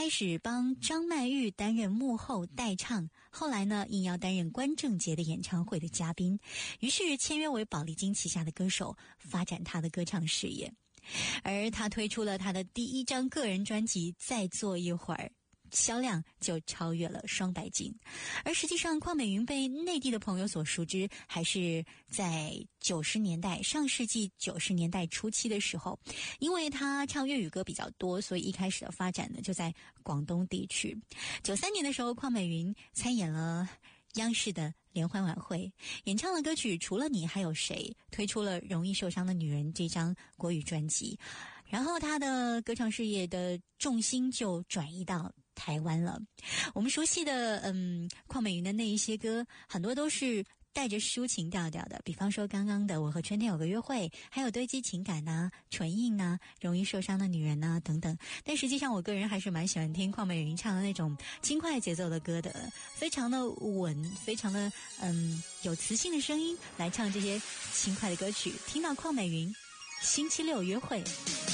开始帮张曼玉担任幕后代唱，后来呢应邀担任关正杰的演唱会的嘉宾，于是签约为宝丽金旗下的歌手，发展他的歌唱事业。而他推出了他的第一张个人专辑《再坐一会儿》，销量就超越了双白金。而实际上邝美云被内地的朋友所熟知，还是在90年代，上世纪90年代初期的时候，因为他唱粤语歌比较多，所以一开始的发展呢就在广东地区。93年的时候，邝美云参演了央视的联欢晚会，演唱的歌曲除了你还有谁，推出了容易受伤的女人这张国语专辑，然后她的歌唱事业的重心就转移到台湾了。我们熟悉的邝美云的那一些歌，很多都是带着抒情调调的，比方说刚刚的我和春天有个约会，还有堆积情感呐、唇印呐、容易受伤的女人呐等等。但实际上我个人还是蛮喜欢听邝美云唱的那种轻快节奏的歌的，非常的稳，非常的有磁性的声音来唱这些轻快的歌曲。听到邝美云星期六约会。